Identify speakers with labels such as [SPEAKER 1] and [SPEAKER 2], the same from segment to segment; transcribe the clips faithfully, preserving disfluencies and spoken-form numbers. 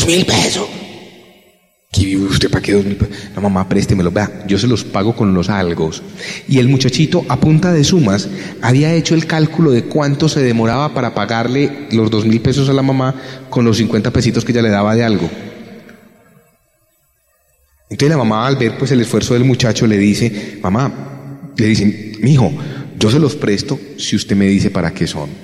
[SPEAKER 1] dos mil pesos. ¿Qué vive usted para qué dos mil pesos? No, mamá, préstemelo. Vea, yo se los pago con los algos. Y el muchachito, a punta de sumas, había hecho el cálculo de cuánto se demoraba para pagarle los dos mil pesos a la mamá con los cincuenta pesitos que ella le daba de algo. Entonces la mamá, al ver pues el esfuerzo del muchacho, le dice, mamá, le dice, mijo, yo se los presto si usted me dice para qué son.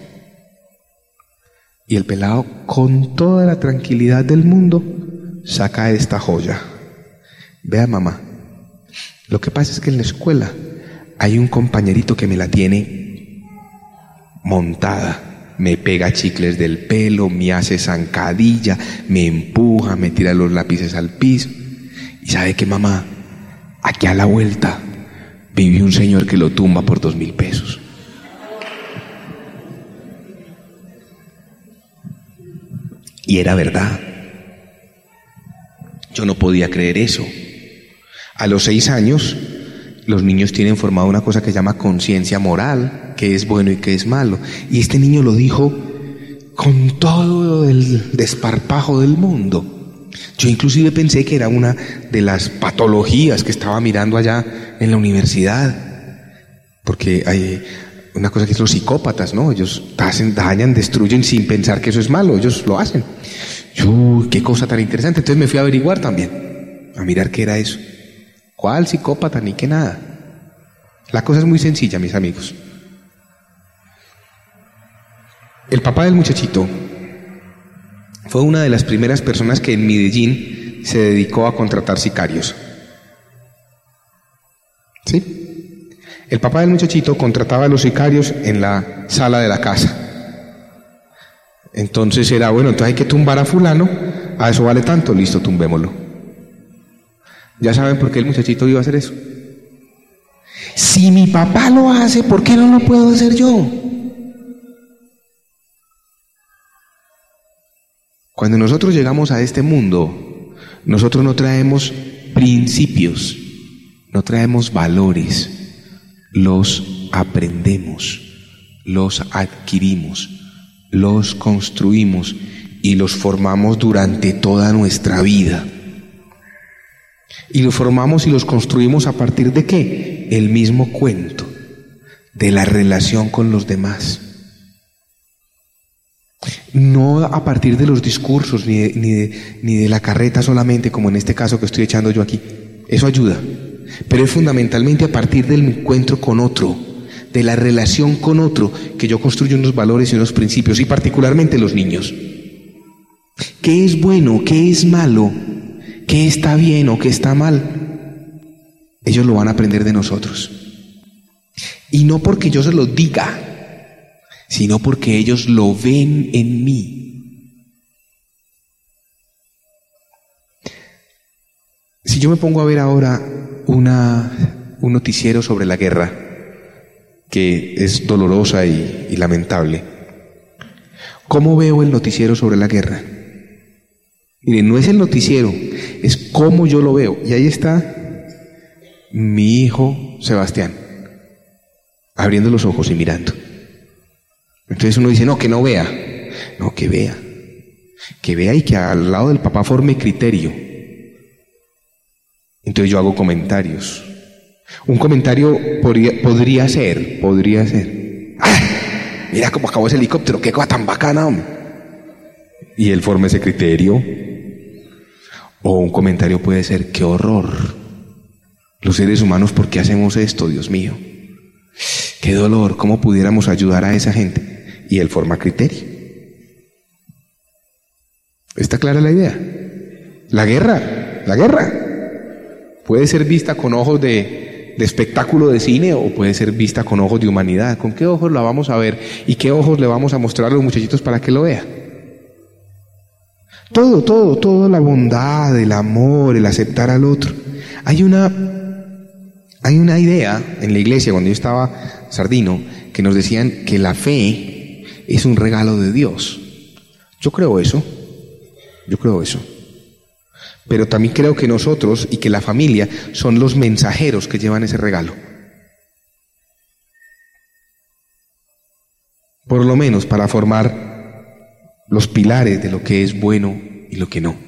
[SPEAKER 1] Y el pelado, con toda la tranquilidad del mundo, saca esta joya. Vea, mamá, lo que pasa es que en la escuela hay un compañerito que me la tiene montada. Me pega chicles del pelo, me hace zancadilla, me empuja, me tira los lápices al piso. ¿Y sabe qué, mamá? Aquí a la vuelta vive un señor que lo tumba por dos mil pesos. Y era verdad. Yo no podía creer eso. A los seis años, los niños tienen formado una cosa que se llama conciencia moral, que es bueno y que es malo. Y este niño lo dijo con todo el desparpajo del mundo. Yo inclusive pensé que era una de las patologías que estaba mirando allá en la universidad. Porque hay una cosa que es los psicópatas, ¿no? Ellos hacen, dañan, destruyen sin pensar que eso es malo. Ellos lo hacen. Yo, qué cosa tan interesante. Entonces me fui a averiguar también, a mirar qué era eso. ¿Cuál psicópata? Ni qué nada. La cosa es muy sencilla, mis amigos. El papá del muchachito fue una de las primeras personas que en Medellín se dedicó a contratar sicarios. ¿Sí? El papá del muchachito contrataba a los sicarios en la sala de la casa. Entonces era, bueno, entonces hay que tumbar a fulano, a eso vale tanto, listo, tumbémoslo. ¿Ya saben por qué el muchachito iba a hacer eso? Si mi papá lo hace, ¿por qué no lo puedo hacer yo? Cuando nosotros llegamos a este mundo, nosotros no traemos principios, no traemos valores, los aprendemos, los adquirimos, los construimos y los formamos durante toda nuestra vida. Y los formamos y los construimos a partir de ¿qué? El mismo cuento de la relación con los demás. No a partir de los discursos ni de, ni de, ni de la carreta solamente, como en este caso que estoy echando yo aquí. Eso ayuda, pero es fundamentalmente a partir del encuentro con otro, de la relación con otro, que yo construyo unos valores y unos principios, y particularmente los niños. ¿Qué es bueno? ¿Qué es malo? ¿Qué está bien o qué está mal? Ellos lo van a aprender de nosotros. Y no porque yo se lo diga, sino porque ellos lo ven en mí. Si yo me pongo a ver ahora una, un noticiero sobre la guerra, que es dolorosa y, y lamentable, ¿cómo veo el noticiero sobre la guerra? Miren, no es el noticiero, es cómo yo lo veo. Y ahí está mi hijo Sebastián, abriendo los ojos y mirando. Entonces uno dice, no, que no vea. No, que vea. Que vea y que al lado del papá forme criterio. Entonces yo hago comentarios. Un comentario podría, podría ser, podría ser, ¡ah! Mira cómo acabó ese helicóptero, qué cosa tan bacana, hombre. Y él forma ese criterio. O un comentario puede ser, qué horror. Los seres humanos, ¿por qué hacemos esto, Dios mío? Qué dolor, ¿cómo pudiéramos ayudar a esa gente? Y él forma criterio. ¿Está clara la idea? La guerra, la guerra puede ser vista con ojos de, de espectáculo de cine o puede ser vista con ojos de humanidad. ¿Con qué ojos la vamos a ver? ¿Y qué ojos le vamos a mostrar a los muchachitos para que lo vean? Todo, todo, todo, la bondad, el amor, el aceptar al otro. Hay una, hay una idea en la iglesia, cuando yo estaba sardino, que nos decían que la fe es un regalo de Dios. Yo creo eso, yo creo eso. Pero también creo que nosotros y que la familia son los mensajeros que llevan ese regalo. Por lo menos para formar los pilares de lo que es bueno y lo que no.